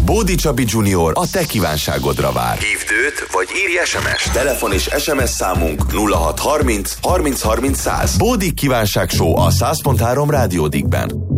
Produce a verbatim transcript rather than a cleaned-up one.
Bódi Csabi junior a te kívánságodra vár. Hívd őt, vagy írj es em es. Telefon és es em es számunk nulla hat harminc harminc harminc száz. Bódi kívánság show a száz pont három Rádió Dickben.